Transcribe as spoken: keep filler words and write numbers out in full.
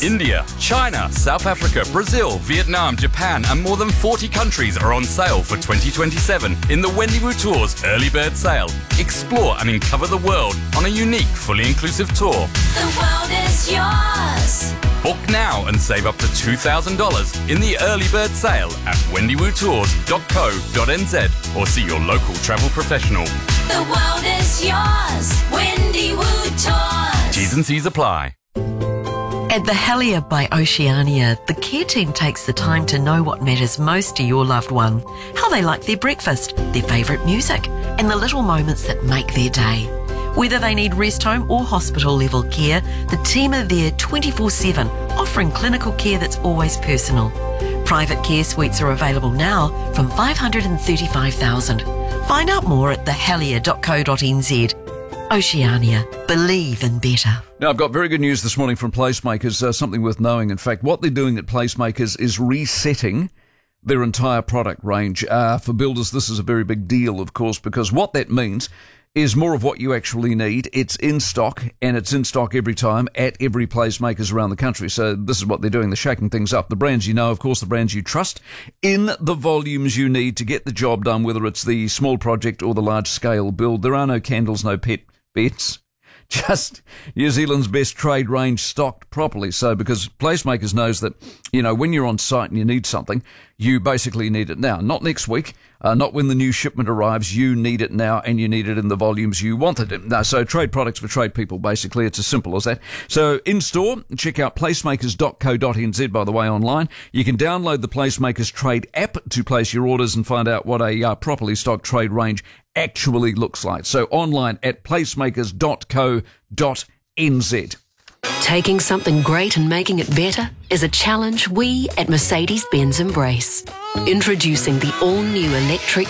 India, China, South Africa, Brazil, Vietnam, Japan and more than forty countries are on sale for twenty twenty-seven in the Wendy Wu Tours Early Bird Sale. Explore and uncover the world on a unique, fully inclusive tour. The world is yours. Book now and save up to two thousand dollars in the Early Bird Sale at wendy wu tours dot co dot n z or see your local travel professional. The world is yours. Wendy Wu Tours. T's and C's apply. At the Helier by Oceania, the care team takes the time to know what matters most to your loved one, how they like their breakfast, their favourite music, and the little moments that make their day. Whether they need rest home or hospital level care, the team are there twenty-four seven, offering clinical care that's always personal. Private care suites are available now from five hundred thirty-five thousand dollars. Find out more at the helier dot co dot n z. Oceania, believe in better. Now, I've got very good news this morning from Placemakers, uh, something worth knowing. In fact, what they're doing at Placemakers is resetting their entire product range. Uh, for builders, this is a very big deal, of course, because what that means is more of what you actually need. It's in stock, and it's in stock every time at every Placemakers around the country. So this is what they're doing. They're shaking things up. The brands you know, of course, the brands you trust in the volumes you need to get the job done, whether it's the small project or the large-scale build. There are no candles, no pet beds. Just New Zealand's best trade range stocked properly. So because Placemakers knows that, you know, when you're on site and you need something, you basically need it now. Not next week, uh, not when the new shipment arrives. You need it now, and you need it in the volumes you wanted it. Now, so trade products for trade people, basically. It's as simple as that. So in-store, check out placemakers dot co dot n z, by the way, online. You can download the Placemakers Trade app to place your orders and find out what a uh, properly stocked trade range actually looks like. So online at placemakers dot co dot n z. Taking something great and making it better is a challenge we at Mercedes-Benz embrace. Introducing the all-new electric